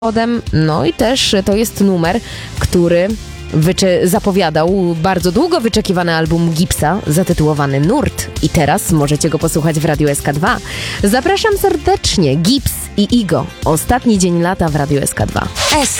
No i też to jest numer, który zapowiadał bardzo długo wyczekiwany album Gipsa zatytułowany Nurt. I teraz możecie go posłuchać w Radiu SK2. Zapraszam serdecznie. Gips i Igo. Ostatni dzień lata w Radiu SK2.